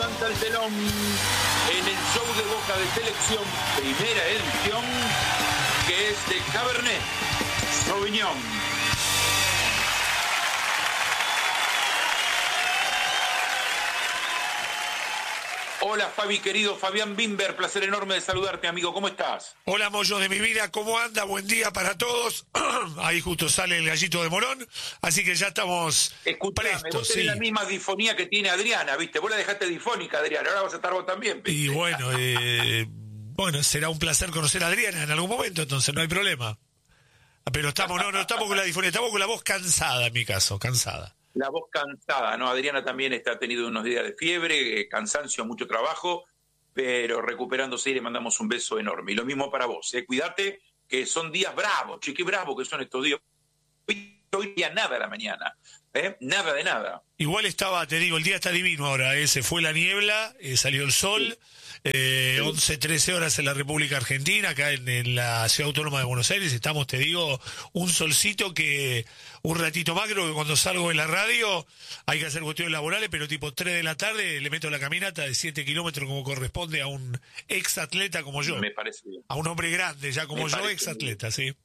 levanta el telón en el show de Boca de Selección, primera edición, que es de Cabernet Sauvignon. Hola Fabi, querido Fabián Bimber, placer enorme de saludarte, amigo, ¿cómo estás? Hola, Moyo de mi vida, ¿cómo anda? Buen día para todos. Ahí justo sale el gallito de Morón, así que ya estamos prestos. Vos tenés la misma difonía que tiene Adriana, ¿viste? Vos la dejaste difónica, Adriana, ahora vas a estar vos también, ¿viste? Y bueno, será un placer conocer a Adriana en algún momento, entonces no hay problema. Pero no estamos con la difonía, estamos con la voz cansada en mi caso, cansada. La voz cansada, ¿no? Adriana también ha tenido unos días de fiebre, cansancio, mucho trabajo, pero recuperándose y le mandamos un beso enorme. Y lo mismo para vos, cuídate, que son días bravos, che, qué bravos que son estos días. Hoy día nada a la mañana, nada de nada. Igual te digo, el día está divino ahora, se fue la niebla, salió el sol, 11, 13 horas en la República Argentina, acá en la Ciudad Autónoma de Buenos Aires, estamos, te digo, un solcito que un ratito más, creo que cuando salgo de la radio hay que hacer cuestiones laborales, pero tipo 3 de la tarde le meto la caminata de 7 kilómetros como corresponde a un ex atleta como yo. Me parece bien. A un hombre grande ya como yo, ex atleta, sí.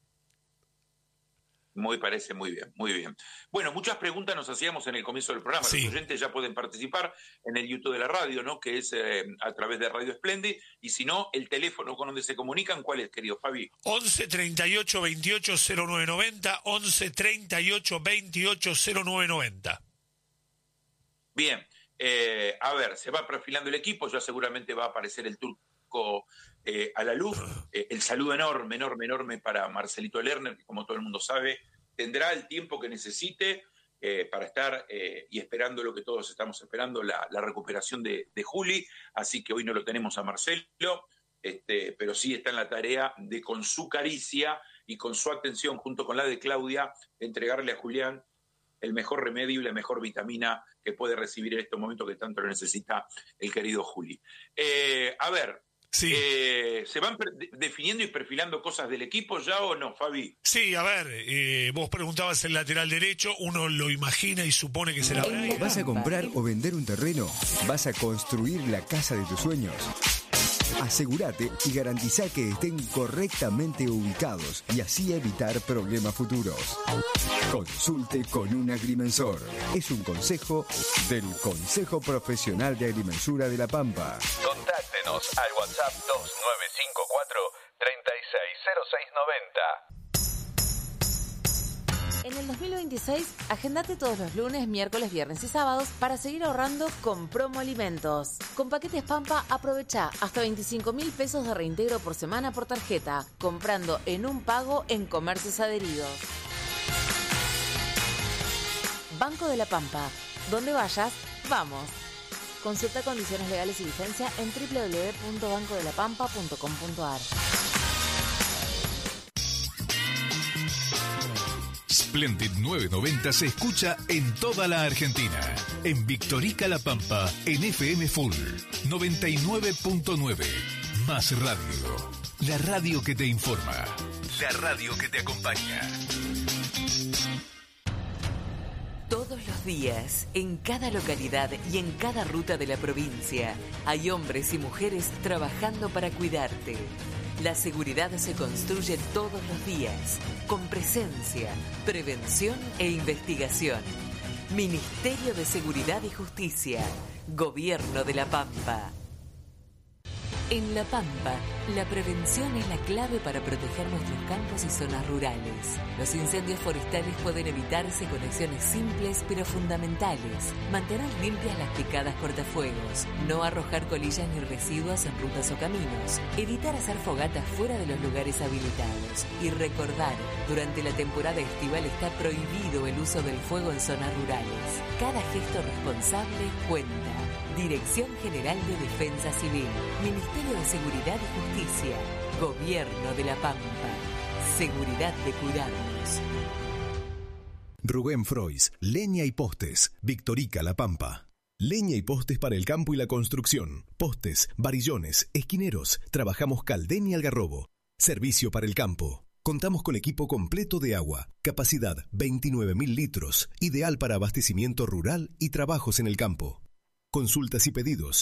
Parece muy bien, muy bien. Bueno, muchas preguntas nos hacíamos en el comienzo del programa. Sí. Los oyentes ya pueden participar en el YouTube de la radio, ¿no? Que es a través de Radio Splendid. Y si no, el teléfono con donde se comunican, ¿cuál es, querido Fabi? 11 38 28 0990, 11 38 28 0990. Bien, a ver, se va perfilando el equipo, ya seguramente va a aparecer el turco a la luz. El saludo enorme para Marcelito Lerner, que como todo el mundo sabe, tendrá el tiempo que necesite para estar y esperando lo que todos estamos esperando, la recuperación de Juli. Así que hoy no lo tenemos a Marcelo, pero sí está en la tarea de, con su caricia y con su atención, junto con la de Claudia, entregarle a Julián el mejor remedio y la mejor vitamina que puede recibir en estos momentos que tanto lo necesita el querido Juli. A ver, sí. ¿Se van definiendo y perfilando cosas del equipo ya o no, Fabi? Sí, a ver, vos preguntabas el lateral derecho, uno lo imagina y supone que será Brian. ¿Vas a comprar o vender un terreno? ¿Vas a construir la casa de tus sueños? Asegúrate y garantiza que estén correctamente ubicados y así evitar problemas futuros. Consulte con un agrimensor. Es un consejo del Consejo Profesional de Agrimensura de La Pampa. Contáctenos al WhatsApp 2954 360690. En el 2026, agendate todos los lunes, miércoles, viernes y sábados para seguir ahorrando con Promo Alimentos. Con paquetes Pampa, aprovecha hasta 25.000 pesos de reintegro por semana por tarjeta, comprando en un pago en comercios adheridos. Banco de la Pampa. Donde vayas, vamos. Consulta condiciones legales y vigencia en www.bancodelapampa.com.ar. Splendid 990 se escucha en toda la Argentina. En Victorica La Pampa, en FM Full 99.9. Más radio. La radio que te informa. La radio que te acompaña. Todos los días, en cada localidad y en cada ruta de la provincia, hay hombres y mujeres trabajando para cuidarte. La seguridad se construye todos los días, con presencia, prevención e investigación. Ministerio de Seguridad y Justicia, Gobierno de La Pampa. En La Pampa, la prevención es la clave para proteger nuestros campos y zonas rurales. Los incendios forestales pueden evitarse con acciones simples pero fundamentales. Mantener limpias las picadas cortafuegos, no arrojar colillas ni residuos en rutas o caminos, evitar hacer fogatas fuera de los lugares habilitados y recordar, durante la temporada estival está prohibido el uso del fuego en zonas rurales. Cada gesto responsable cuenta. Dirección General de Defensa Civil, Ministerio de Seguridad y Justicia, Gobierno de La Pampa. Seguridad de cuidarnos. Rubén Frois, Leña y Postes, Victorica La Pampa. Leña y postes para el campo y la construcción. Postes, varillones, esquineros. Trabajamos Caldén y Algarrobo. Servicio para el campo. Contamos con equipo completo de agua. Capacidad 29.000 litros. Ideal para abastecimiento rural y trabajos en el campo. Consultas y pedidos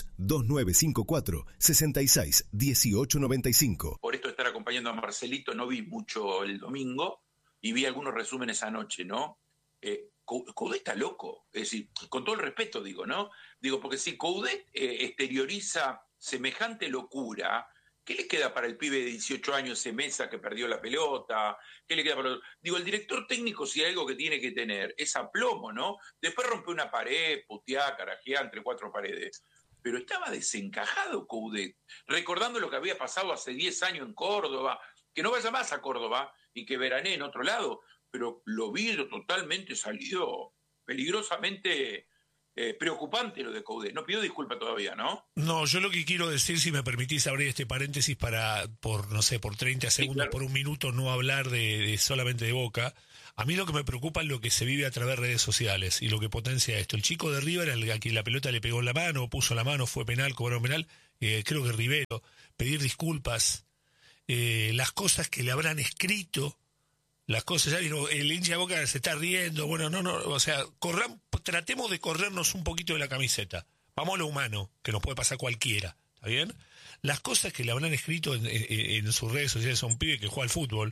2954-661895. Por esto estar acompañando a Marcelito, no vi mucho el domingo y vi algunos resúmenes anoche, ¿no? Coudet está loco, es decir, con todo el respeto digo, ¿no? Digo, porque si Coudet exterioriza semejante locura, ¿qué le queda para el pibe de 18 años, ese Mesa que perdió la pelota? ¿Qué le queda para...? Digo, el director técnico, si hay algo que tiene que tener, es aplomo, ¿no? Después rompe una pared, puteá, carajea entre cuatro paredes. Pero estaba desencajado Coudet, recordando lo que había pasado hace 10 años en Córdoba, que no vaya más a Córdoba y que veranee en otro lado, pero lo vi totalmente salido, peligrosamente... preocupante lo de Coudet. No pido disculpa todavía, ¿no? No, yo lo que quiero decir, si me permitís abrir este paréntesis por 30 segundos, sí, claro, por un minuto, no hablar de solamente de Boca. A mí lo que me preocupa es lo que se vive a través de redes sociales y lo que potencia esto. El chico de River, a quien la pelota le pegó en la mano, puso la mano, fue penal, cobró penal, creo que Rivero, pedir disculpas, las cosas que le habrán escrito, las cosas, ya digo, el hincha de Boca se está riendo, bueno, no, o sea, tratemos de corrernos un poquito de la camiseta, vamos a lo humano, que nos puede pasar cualquiera, ¿está bien? Las cosas que le habrán escrito en sus redes sociales a un pibe que juega al fútbol,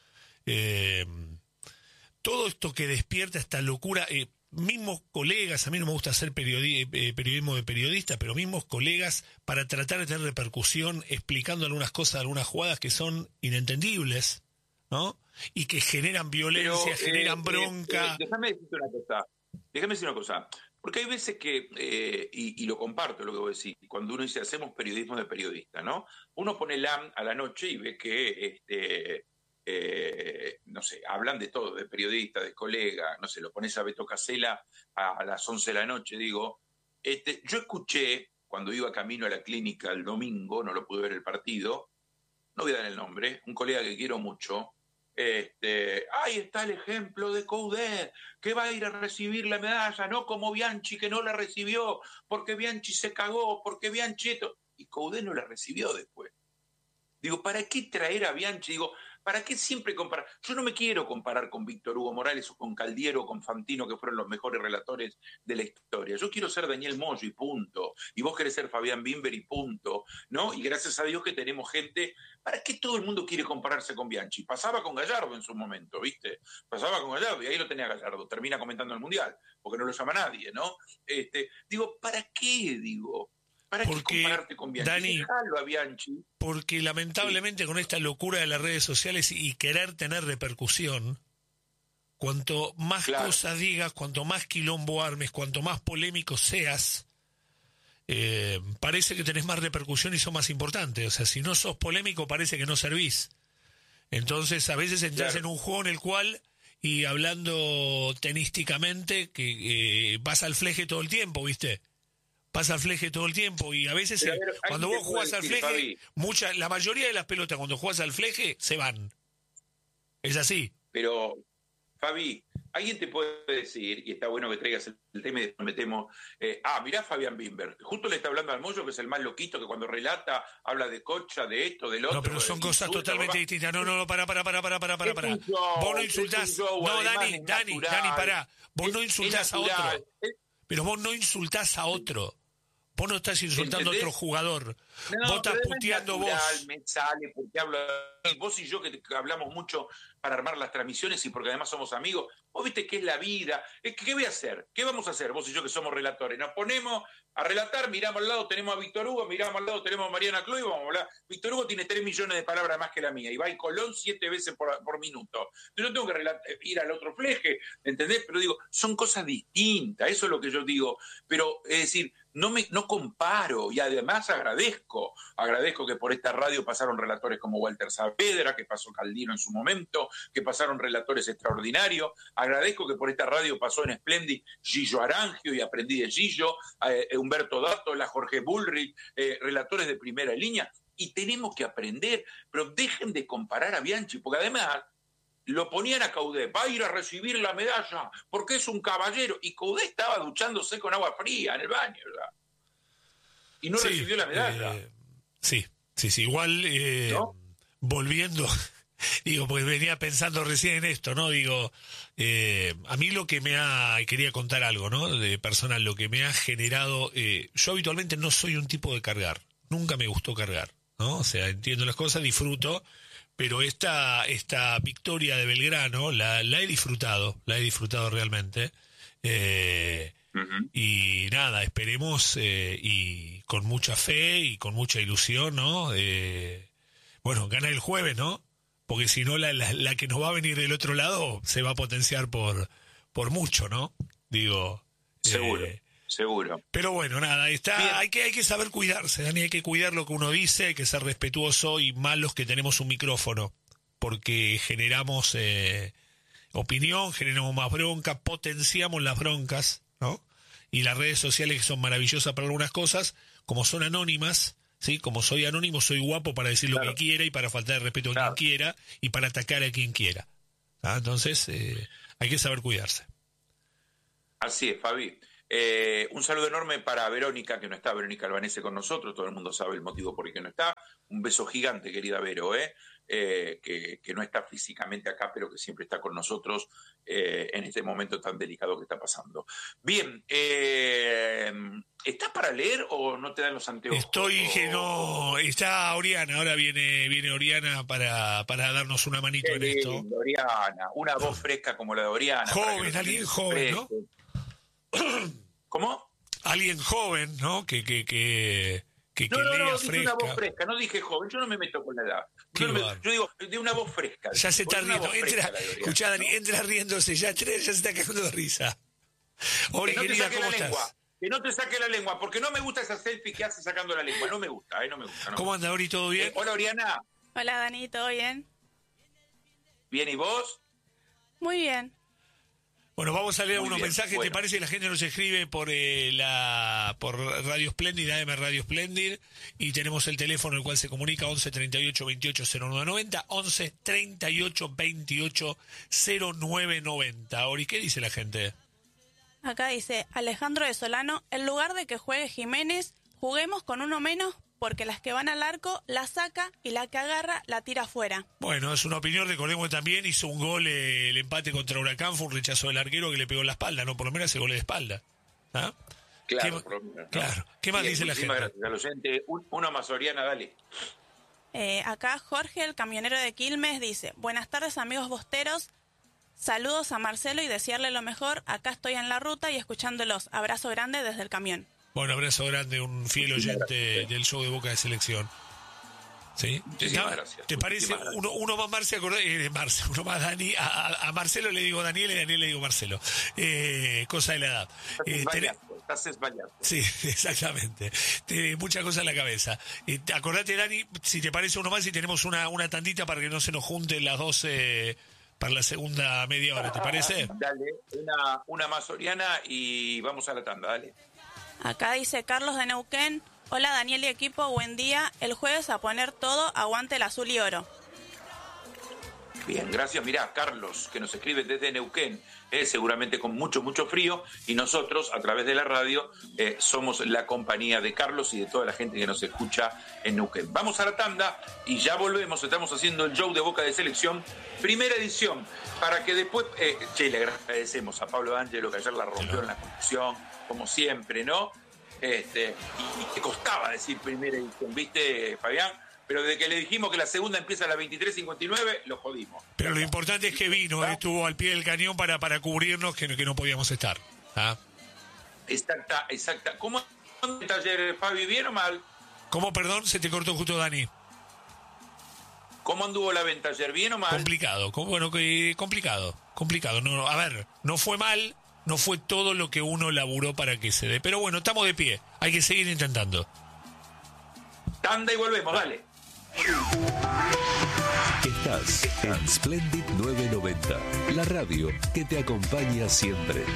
todo esto que despierta esta locura, mismos colegas, a mí no me gusta hacer periodismo de periodista, pero mismos colegas, para tratar de tener repercusión, explicando algunas cosas, algunas jugadas que son inentendibles, ¿no? Y que generan violencia, pero, generan bronca. Déjame decir una cosa, porque hay veces que, y lo comparto lo que vos decís, cuando uno dice hacemos periodismo de periodista, ¿no? Uno pone LAM a la noche y ve que, no sé, hablan de todo, de periodista, de colega, no sé, lo pones a Beto Casella a las 11 de la noche, digo, yo escuché, cuando iba camino a la clínica el domingo, no lo pude ver el partido, no voy a dar el nombre, un colega que quiero mucho, ahí está el ejemplo de Coudet, que va a ir a recibir la medalla, no como Bianchi, que no la recibió, porque Bianchi se cagó, porque Bianchi esto, y Coudet no la recibió después. Digo, ¿para qué traer a Bianchi? Digo, ¿para qué siempre comparar? Yo no me quiero comparar con Víctor Hugo Morales o con Caldiero o con Fantino, que fueron los mejores relatores de la historia. Yo quiero ser Daniel Moyo y punto. Y vos querés ser Fabián Bimber y punto, ¿no? Y gracias a Dios que tenemos gente. ¿Para qué todo el mundo quiere compararse con Bianchi? Pasaba con Gallardo en su momento, ¿viste? Pasaba con Gallardo y ahí lo tenía Gallardo. Termina comentando el Mundial, porque no lo llama nadie, ¿no? Digo, ¿para qué? Digo, ¿para qué compararte con Bianchi? Dani, dejalo a Bianchi. Porque lamentablemente con esta locura de las redes sociales y querer tener repercusión, cuanto más cosas digas, cuanto más quilombo armes, cuanto más polémico seas, parece que tenés más repercusión y sos más importante. O sea, si no sos polémico parece que no servís. Entonces a veces entras en un juego en el cual, y hablando tenísticamente, que vas al fleje todo el tiempo, ¿viste? Pasa al fleje todo el tiempo y a veces cuando vos jugás al fleje, la mayoría de las pelotas cuando jugás al fleje se van. Es así. Pero, Fabi, alguien te puede decir, y está bueno que traigas el tema y nos metemos, mirá Fabián Bimber, justo le está hablando al Moyo, que es el más loquito, que cuando relata habla de Cocha, de esto, del otro. No, pero son cosas totalmente distintas. No, para. Vos no insultás. No, Dani, pará. Vos no insultás a otro. Pero vos no insultás a otro. Vos no estás insultando a otro jugador. No, vos estás puteando vos. Me sale porque hablo vos y yo que hablamos mucho para armar las transmisiones y porque además somos amigos. Vos viste que es la vida. ¿Qué voy a hacer? ¿Qué vamos a hacer vos y yo que somos relatores? Nos ponemos a relatar, miramos al lado, tenemos a Víctor Hugo, miramos al lado, tenemos a Mariana Cloy, vamos a hablar. Víctor Hugo tiene 3 millones de palabras más que la mía y va al Colón 7 veces por minuto. Yo no tengo que ir al otro fleje, ¿entendés? Pero digo, son cosas distintas, eso es lo que yo digo. Pero, es decir, no comparo y además agradezco que por esta radio pasaron relatores como Walter Saavedra, que pasó Caldino en su momento, que pasaron relatores extraordinarios. Agradezco que por esta radio pasó en Splendid Gillo Arangio y aprendí de Gillo, Humberto Dátola, Jorge Bullrich, relatores de primera línea. Y tenemos que aprender, pero dejen de comparar a Bianchi, porque además lo ponían a Coudet, va a ir a recibir la medalla porque es un caballero, y Coudet estaba duchándose con agua fría en el baño, ¿verdad? Y no recibió la medalla. Sí, igual, ¿no? Volviendo Digo, porque venía pensando recién en esto, ¿no? Digo, a mí lo que quería contar algo, ¿no? De personal, lo que me ha generado, yo habitualmente no soy un tipo de cargar, nunca me gustó cargar, ¿no? O sea, entiendo las cosas, disfruto, pero esta victoria de Belgrano la he disfrutado realmente. Y nada, esperemos y con mucha fe y con mucha ilusión, ¿no? Bueno, gana el jueves, ¿no? Porque si no, la que nos va a venir del otro lado se va a potenciar por mucho, ¿no? Digo. Seguro. Pero bueno, nada, hay que saber cuidarse, Dani, hay que cuidar lo que uno dice, hay que ser respetuoso y más los que tenemos un micrófono, porque generamos opinión, generamos más bronca, potenciamos las broncas, ¿no? Y las redes sociales, que son maravillosas para algunas cosas, como son anónimas, ¿sí? Como soy anónimo, soy guapo para decir lo que quiera y para faltar el respeto a quien quiera y para atacar a quien quiera. Entonces, hay que saber cuidarse. Así es, Fabi. Un saludo enorme para Verónica, que no está, Verónica Albanese con nosotros, todo el mundo sabe el motivo por el que no está. Un beso gigante, querida Vero, que no está físicamente acá, pero que siempre está con nosotros en este momento tan delicado que está pasando. Bien, ¿estás para leer o no te dan los anteojos? Estoy que no, está Oriana, ahora viene Oriana para darnos una manito en esto. Oriana, una voz fresca como la de Oriana. Joven, alguien joven, ¿no? ¿Cómo? Alguien joven, ¿no? Que lea dije una voz fresca, no dije joven, yo no me meto con la edad. Yo digo, de una voz fresca. Ya se está riendo, escuchá, Dani, entra riéndose, ya se está cagando de risa. Ori, querida, ¿cómo estás? Que no te saque la lengua, porque no me gusta esa selfie que hace sacando la lengua, no me gusta. ¿Cómo anda, Ori, todo bien? Hola, Oriana. Hola, Dani, ¿todo bien? Bien, ¿y vos? Muy bien. Bueno, vamos a leer unos mensajes. ¿Te parece? La gente nos escribe por Radio Splendid, AM Radio Splendid, y tenemos el teléfono el cual se comunica 11 38 28 0990, 11 38 28 0990. Ori, ¿qué dice la gente? Acá dice Alejandro de Solano, en lugar de que juegue Jiménez, juguemos con uno menos, porque las que van al arco la saca y la que agarra la tira afuera. Bueno, es una opinión, recordemos que también hizo un gol el empate contra Huracán, fue un rechazo del arquero que le pegó en la espalda, ¿no? Por lo menos ese gol de espalda. Claro, claro. ¿Qué más dice la gente? Gracias al oyente. Uno más, Oriana, dale. Acá Jorge, el camionero de Quilmes, dice, buenas tardes amigos bosteros, saludos a Marcelo y desearle lo mejor, acá estoy en la ruta y escuchándolos, abrazo grande desde el camión. Bueno, abrazo grande, un fiel oyente del show de Boca de Selección. ¿Sí? ¿Te parece? Uno más Marce, uno más Dani. A Marcelo le digo Daniel y a Daniel le digo Marcelo. Cosa de la edad. Estás esbañado. Sí, exactamente. Muchas cosas en la cabeza. Acordate, Dani, si te parece uno más y tenemos una tandita para que no se nos junten las dos para la segunda media hora, ¿te parece? Dale, una más Oriana y vamos a la tanda, dale. Acá dice Carlos de Neuquén, hola Daniel y equipo, buen día, el jueves a poner todo, aguante el azul y oro. Bien, gracias. Mirá, Carlos, que nos escribe desde Neuquén, seguramente con mucho frío, y nosotros, a través de la radio, somos la compañía de Carlos y de toda la gente que nos escucha en Neuquén. Vamos a la tanda y ya volvemos, estamos haciendo el show de Boca de Selección, primera edición, para que después, le agradecemos a Pablo Ángelo, que ayer la rompió en la conducción, como siempre, ¿no? Y te costaba decir primera edición, ¿viste, Fabián? Pero desde que le dijimos que la segunda empieza a las 23:59, lo jodimos. Pero lo importante es que vino, estuvo al pie del cañón para cubrirnos, que no podíamos estar. Exacta. ¿Cómo anduvo el taller, Fabi? ¿Bien o mal? ¿Cómo, perdón? Se te cortó justo, Dani. ¿Cómo anduvo la venta ayer? ¿Bien o mal? Complicado. No, a ver, no fue mal, no fue todo lo que uno laburó para que se dé. Pero bueno, estamos de pie, hay que seguir intentando. Tanda y volvemos, dale. Estás en Splendid 990, la radio que te acompaña siempre.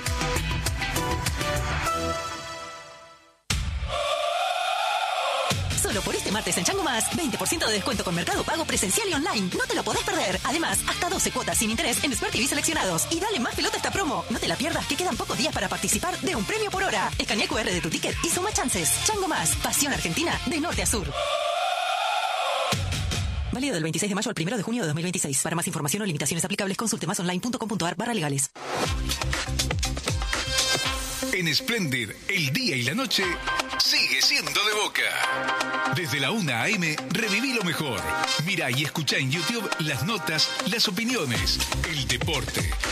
Solo por este martes en Chango Más, 20% de descuento con Mercado Pago presencial y online. No te lo podés perder. Además, hasta 12 cuotas sin interés en Smart TV seleccionados. Y dale más pelota a esta promo. No te la pierdas, que quedan pocos días para participar de un premio por hora. Escanea el QR de tu ticket y suma chances. Chango Más, pasión argentina de norte a sur. Válido del 26 de mayo al 1 de junio de 2026. Para más información o limitaciones aplicables, consulte masonline.com.ar/legales. En Splendid, el día y la noche sigue siendo de Boca. Desde la 1 a.m. reviví lo mejor. Mirá y escuchá en YouTube las notas, las opiniones, el deporte,